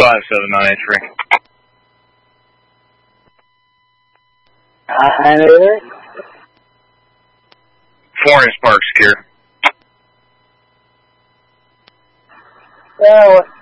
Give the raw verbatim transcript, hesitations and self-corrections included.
five seven nine eight three. Uh, and it is? Florence Park secure. Yeah, well,